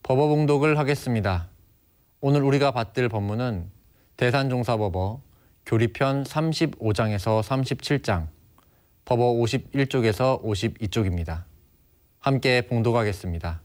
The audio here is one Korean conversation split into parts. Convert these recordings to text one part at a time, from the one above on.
법어봉독을 하겠습니다. 오늘 우리가 받들 법문은 대산종사법어 교리편 35장에서 37장, 법어 51쪽에서 52쪽입니다. 함께 봉독하겠습니다.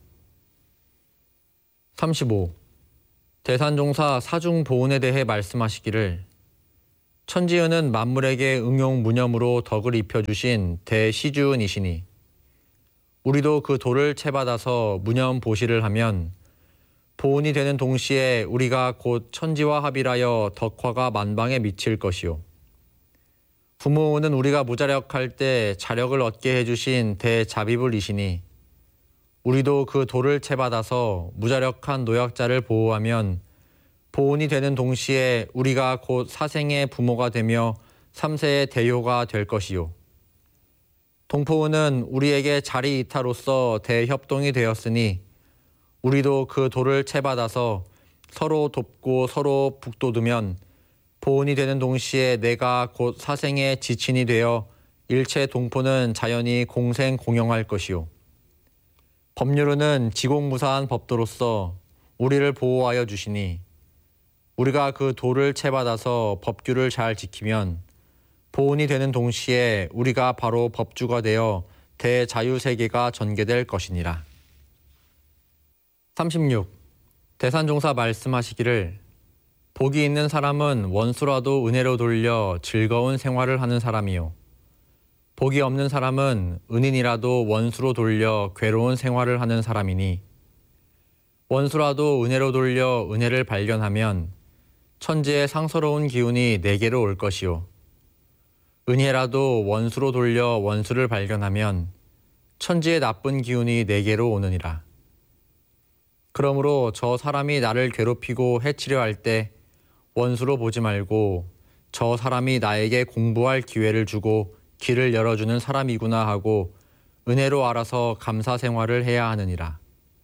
35. 대산종사 사중보훈에 대해 말씀하시기를 천지은은 만물에게 응용무념으로 덕을 입혀주신 대시주은이시니 우리도 그 도를 채받아서 무념보시를 하면 보훈이 되는 동시에 우리가 곧 천지와 합일하여 덕화가 만방에 미칠 것이요. 부모는 우리가 무자력할 때 자력을 얻게 해주신 대자비불이시니 우리도 그 도를 채받아서 무자력한 노약자를 보호하면 보훈이 되는 동시에 우리가 곧 사생의 부모가 되며 삼세의 대효가 될 것이요. 동포은은 우리에게 자리이타로서 대협동이 되었으니 우리도 그 도를 채받아서 서로 돕고 서로 북돋으면 보훈이 되는 동시에 내가 곧 사생의 지친이 되어 일체 동포는 자연히 공생공영할 것이요. 법률은 지공무사한 법도로서 우리를 보호하여 주시니 우리가 그 도를 채받아서 법규를 잘 지키면 보훈이 되는 동시에 우리가 바로 법주가 되어 대자유세계가 전개될 것이니라. 36. 대산종사 말씀하시기를 복이 있는 사람은 원수라도 은혜로 돌려 즐거운 생활을 하는 사람이요. 복이 없는 사람은 은인이라도 원수로 돌려 괴로운 생활을 하는 사람이니 원수라도 은혜로 돌려 은혜를 발견하면 천지의 상서로운 기운이 내게로 올 것이요. 은혜라도 원수로 돌려 원수를 발견하면 천지의 나쁜 기운이 내게로 오느니라. 그러므로 저 사람이 나를 괴롭히고 해치려 할 때 원수로 보지 말고 저 사람이 나에게 공부할 기회를 주고 길을 열어주는 사람이구나 하고 은혜로 알아서 감사 생활을 해야 하느니라.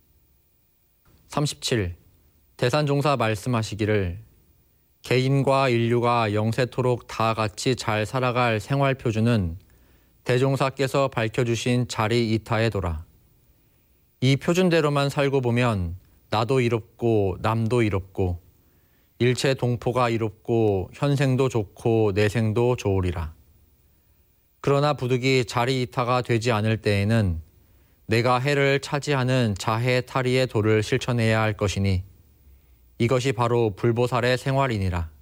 37. 대산종사 말씀하시기를 개인과 인류가 영세토록 다 같이 잘 살아갈 생활표준은 대종사께서 밝혀주신 자리이타에 도라. 이 표준대로만 살고 보면 나도 이롭고 남도 이롭고 일체 동포가 이롭고 현생도 좋고 내생도 좋으리라. 그러나 부득이 자리이타가 되지 않을 때에는 내가 해를 차지하는 자해탈의의 도를 실천해야 할 것이니 이것이 바로 불보살의 생활이니라.